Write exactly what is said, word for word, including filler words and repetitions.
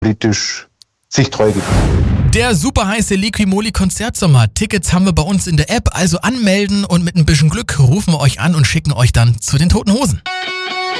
politisch sich treu geblieben. Der super heiße Liquimoli Konzertsommer. Tickets haben wir bei uns in der App, also anmelden und mit ein bisschen Glück rufen wir euch an und schicken euch dann zu den Toten Hosen.